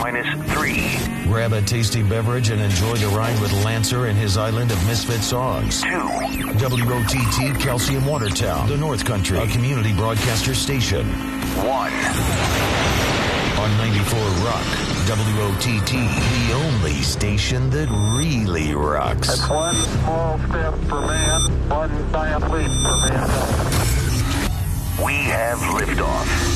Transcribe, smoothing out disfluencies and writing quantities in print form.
-3. Grab a tasty beverage and enjoy the ride with Lancer and his island of misfit songs. 2. WOTT Calcium Watertown, the North Country, a community broadcaster station. 1. On 94 Rock, WOTT, the only station that really rocks. That's one small step for man, one giant leap for mankind. We have liftoff.